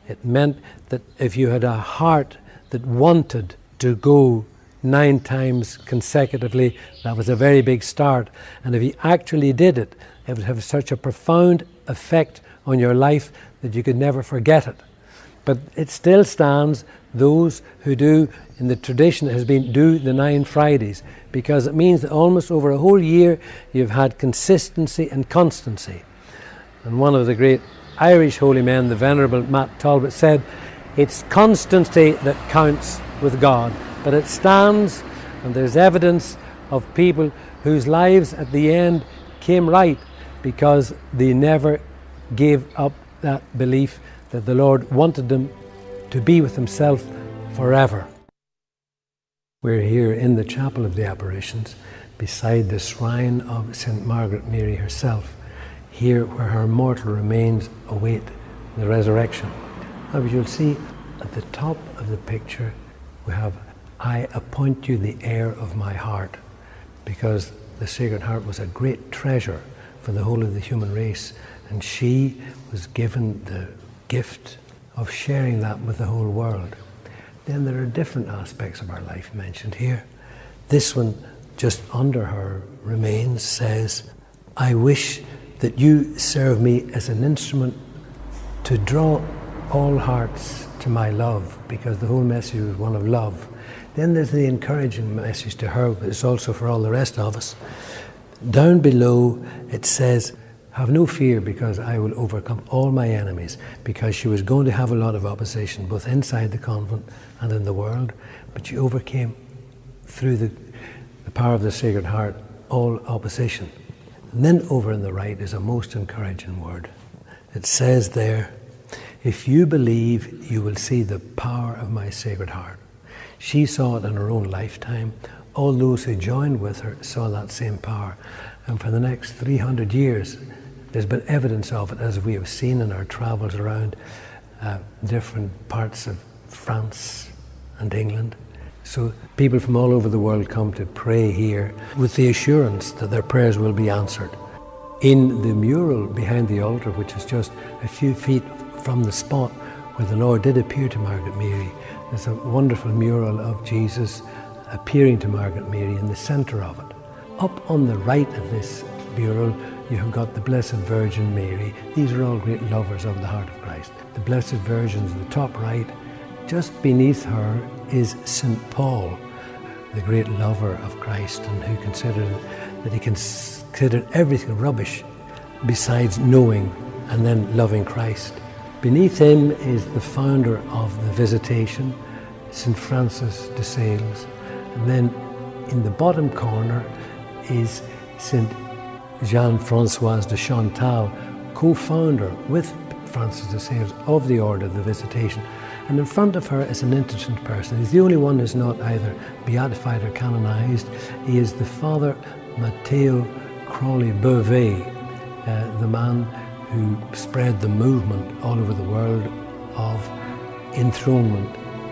It meant that if you had a heart that wanted to go 9 times consecutively, that was a very big start. And if you actually did it, it would have such a profound effect on your life that you could never forget it. But it still stands, those who do, in the tradition it has been, do the 9 Fridays, because it means that almost over a whole year you've had consistency and constancy. And one of the great Irish holy men, the Venerable Matt Talbot, said, it's constancy that counts with God. But it stands, and there's evidence of people whose lives at the end came right because they never gave up that belief that the Lord wanted them to be with himself forever. We're here in the Chapel of the Apparitions beside the shrine of St. Margaret Mary herself, here where her mortal remains await the resurrection. Now, as you'll see at the top of the picture, we have, I appoint you the heir of my heart, because the Sacred Heart was a great treasure for the whole of the human race, and she was given the gift of sharing that with the whole world. Then there are different aspects of our life mentioned here. This one, just under her remains, says, I wish that you serve me as an instrument to draw all hearts to my love, because the whole message was one of love. Then there's the encouraging message to her, but it's also for all the rest of us. Down below it says, have no fear, because I will overcome all my enemies, because she was going to have a lot of opposition, both inside the convent and in the world, but she overcame, through the power of the Sacred Heart, all opposition. And then over on the right is a most encouraging word. It says there, if you believe, you will see the power of my Sacred Heart. She saw it in her own lifetime. All those who joined with her saw that same power. And for the next 300 years, there's been evidence of it, as we have seen in our travels around different parts of France and England. So people from all over the world come to pray here with the assurance that their prayers will be answered. In the mural behind the altar, which is just a few feet from the spot where the Lord did appear to Margaret Mary, there's a wonderful mural of Jesus appearing to Margaret Mary in the centre of it. Up on the right of this mural, you have got the Blessed Virgin Mary. These are all great lovers of the heart of Christ. The Blessed Virgin's the top right. Just beneath her is St. Paul, the great lover of Christ, and who considered that he considered everything rubbish besides knowing and then loving Christ. Beneath him is the founder of the Visitation, St. Francis de Sales. And then in the bottom corner is St. Jean-Françoise de Chantal, co-founder with Francis de Sales of the Order of the Visitation. And in front of her is an interesting person. He's the only one who's not either beatified or canonized. He is the Father Matteo Crawley Beauvais, the man who spread the movement all over the world of enthronement,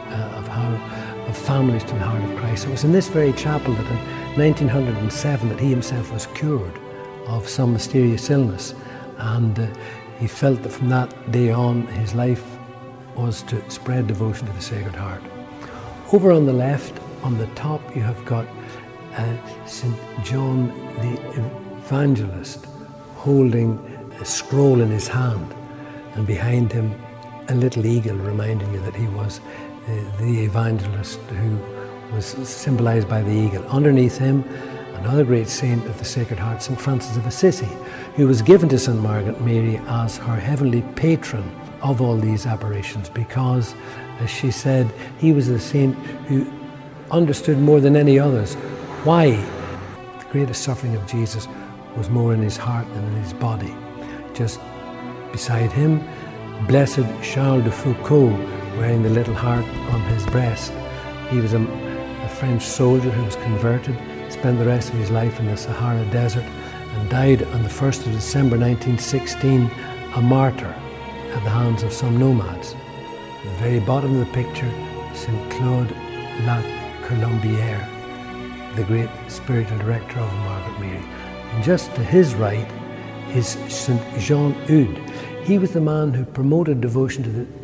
of families to the heart of Christ. It was in this very chapel that in 1907 that he himself was cured of some mysterious illness, and he felt that from that day on his life was to spread devotion to the Sacred Heart. Over on the left, on the top, you have got St. John the Evangelist holding a scroll in his hand, and behind him a little eagle reminding you that he was the evangelist who was symbolized by the eagle. Underneath him, another great saint of the Sacred Heart, St. Francis of Assisi, who was given to St. Margaret Mary as her heavenly patron of all these apparitions, because, as she said, he was the saint who understood more than any others why the greatest suffering of Jesus was more in his heart than in his body. Just beside him, Blessed Charles de Foucauld, wearing the little heart on his breast. He was a French soldier who was converted, spent the rest of his life in the Sahara Desert, and died on the 1st of December 1916, a martyr at the hands of some nomads. At the very bottom of the picture, St. Claude La Colombière, the great spiritual director of Margaret Mary. And just to his right is St. Jean Eudes. He was the man who promoted devotion to the